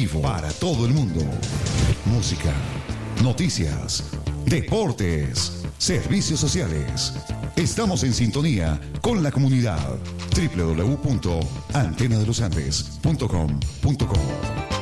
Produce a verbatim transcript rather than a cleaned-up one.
vivo para todo el mundo. Música, noticias, deportes, servicios sociales. Estamos en sintonía con la comunidad. doble u doble u doble u punto antena de los andes punto com punto co